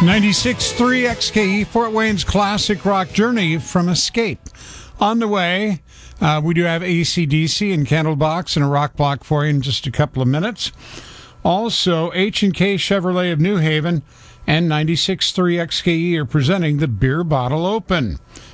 96.3 XKE, Fort Wayne's classic rock journey from Escape. On the way, we do have AC/DC and Candlebox and a rock block for you in just a couple of minutes. Also, H&K Chevrolet of New Haven and 96.3 XKE are presenting the Beer Bottle Open.